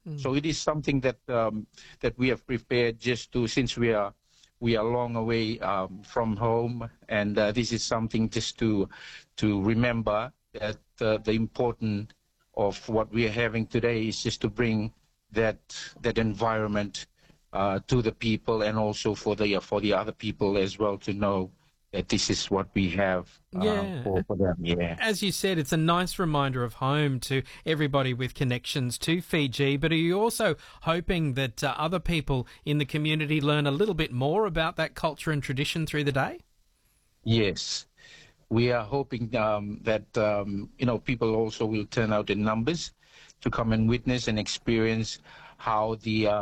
So it is something that that we have prepared just to, since we are long away from home, and this is something just to remember that the importance of what we are having today is just to bring that environment to the people, and also for the other people as well, to know that this is what we have Yeah. for them. Yeah. As you said, it's a nice reminder of home to everybody with connections to Fiji, but are you also hoping that other people in the community learn a little bit more about that culture and tradition through the day? Yes. We are hoping that people also will turn out in numbers to come and witness and experience how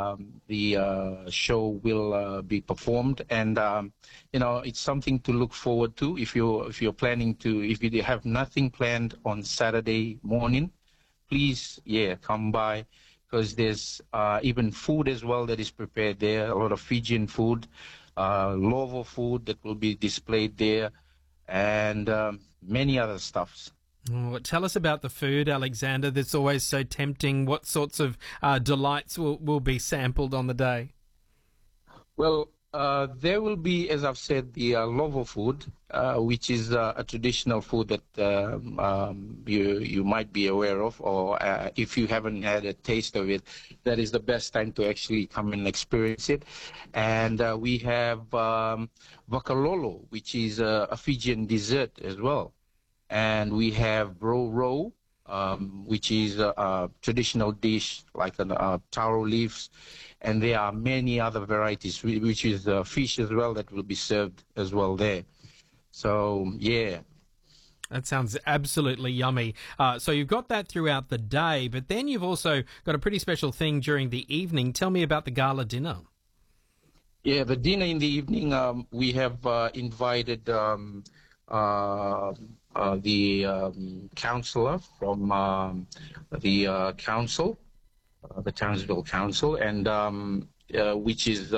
the show will be performed, and it's something to look forward to. If you have nothing planned on Saturday morning, please come by, because there's even food as well that is prepared there. A lot of Fijian food, Lovo food that will be displayed there, and many other stuffs. Oh, tell us about the food, Alexander, that's always so tempting. What sorts of delights will be sampled on the day? Well, there will be, as I've said, the Lovo food, which is a traditional food that you might be aware of, or if you haven't had a taste of it, that is the best time to actually come and experience it. And we have Vakalolo, which is a Fijian dessert as well. And we have ro, which is a traditional dish like taro leaves, and there are many other varieties, which is fish as well, that will be served as well there. So yeah. That sounds absolutely yummy. So you've got that throughout the day, but then you've also got a pretty special thing during the evening. Tell me about the gala dinner. Yeah, the dinner in the evening, we have invited the councillor from the council, the Townsville Council, and which is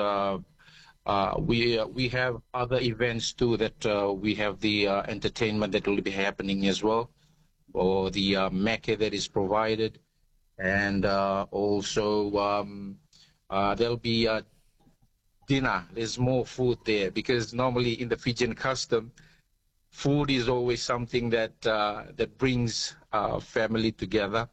we have other events too, that we have the entertainment that will be happening as well, or the mecca that is provided, and also there'll be dinner. There's more food there, because normally in the Fijian custom, food is always something that that brings family together.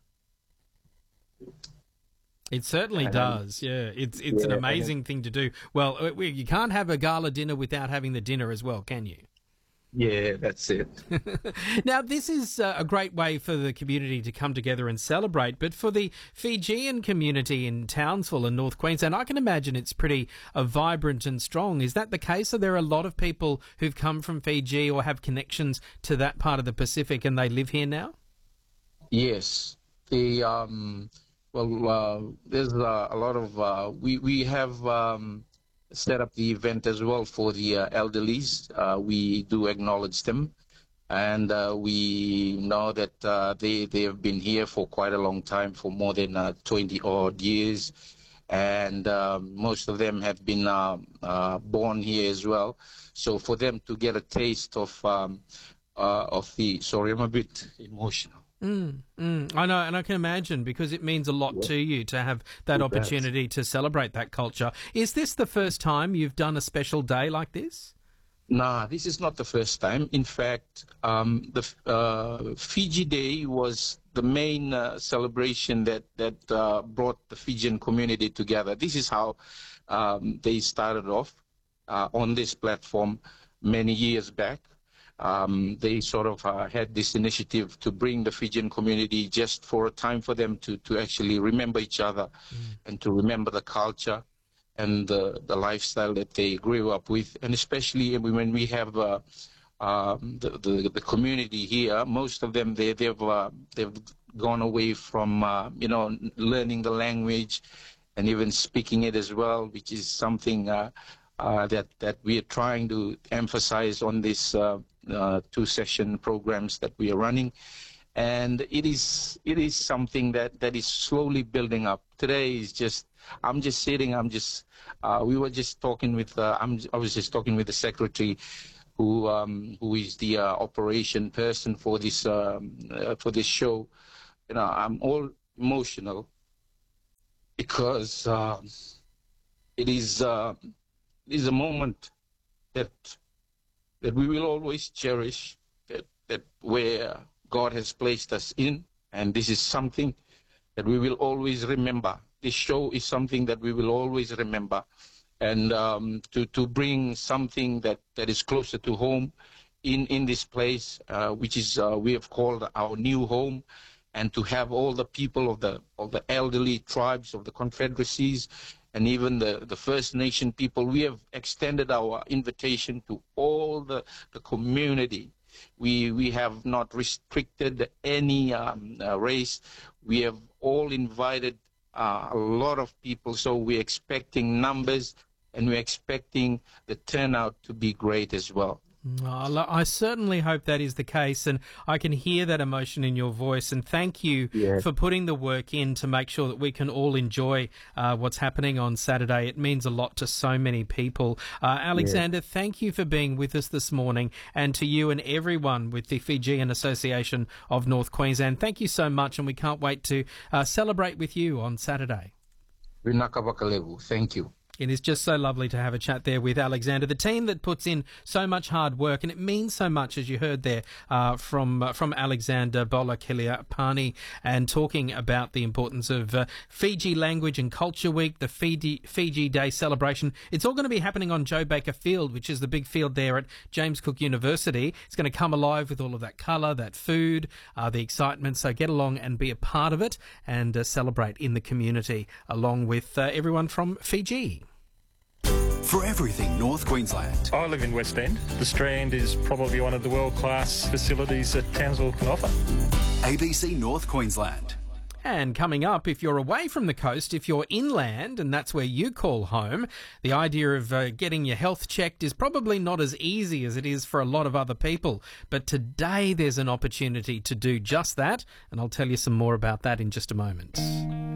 It certainly does. Yeah, it's an amazing thing to do. Well, you can't have a gala dinner without having the dinner as well, can you? Yeah, that's it. Now, this is a great way for the community to come together and celebrate, but for the Fijian community in Townsville and North Queensland, I can imagine it's pretty vibrant and strong. Is that the case? Are there a lot of people who've come from Fiji or have connections to that part of the Pacific and they live here now? Yes. There's a lot of we have set up the event as well for the elderlies. We do acknowledge them, and we know that they have been here for quite a long time, for more than 20 odd years, and most of them have been born here as well. So for them to get a taste of the, sorry, I'm a bit emotional. I know, and I can imagine, because it means a lot to you to have that opportunity to celebrate that culture. Is this the first time you've done a special day like this? Nah, this is not the first time. In fact, the Fiji Day was the main celebration that brought the Fijian community together. This is how they started off on this platform many years back. They sort of had this initiative to bring the Fijian community just for a time for them to actually remember each other and to remember the culture and the lifestyle that they grew up with. And especially when we have the community here, most of them, they've gone away from, learning the language and even speaking it as well, which is something that we are trying to emphasize on this two-session programs that we are running. And it is something that is slowly building up. Today is just, we were just talking with, I was just talking with the secretary who is the operation person for this show. I'm all emotional. because it is a moment that we will always cherish, that where God has placed us in, and this is something that we will always remember. This show is something that we will always remember, and to bring something that is closer to home in this place, which is we have called our new home, and to have all the people of the elderly tribes of the confederacies and even the First Nation people. We have extended our invitation to all the community. We have not restricted any race. We have all invited a lot of people, so we're expecting numbers, and we're expecting the turnout to be great as well. I certainly hope that is the case, and I can hear that emotion in your voice, and thank you for putting the work in to make sure that we can all enjoy what's happening on Saturday. It means a lot to so many people. Alexander, thank you for being with us this morning, and to you and everyone with the Fijian Association of North Queensland, thank you so much, and we can't wait to celebrate with you on Saturday. Thank you. It is just so lovely to have a chat there with Alexander, the team that puts in so much hard work, and it means so much, as you heard there from Alexander Bola Kiliapani, and talking about the importance of Fiji Language and Culture Week, the Fiji Day celebration. It's all going to be happening on Joe Baker Field, which is the big field there at James Cook University. It's going to come alive with all of that colour, that food, the excitement. So get along and be a part of it, and celebrate in the community along with everyone from Fiji. For everything North Queensland. I live in West End. The Strand is probably one of the world-class facilities that Townsville can offer. ABC North Queensland. And coming up, if you're away from the coast, if you're inland and that's where you call home, the idea of getting your health checked is probably not as easy as it is for a lot of other people. But today there's an opportunity to do just that, and I'll tell you some more about that in just a moment.